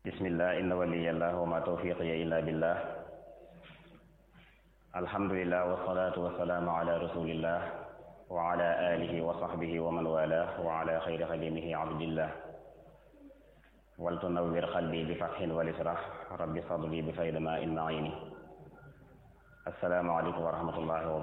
bismillah inna waliyallah wa ma tawfiqiya illa billah alhamdulillah wassalatu wassalamu ala rasulillah wa ala alihi wa sahbihi wa man walah wa ala khayri xadimihi abdillah wal tunawwir qalbi bi fathin wal israh rabbi sadri bi fayda ma in ma'ini assalaamu alaykum wa rahmatullahi wa